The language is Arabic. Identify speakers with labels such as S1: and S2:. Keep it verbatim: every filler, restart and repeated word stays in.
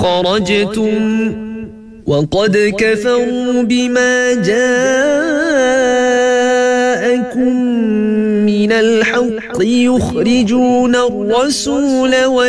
S1: خرجتم وقد كفروا بما جاءكم من الحق يخرجون الرسول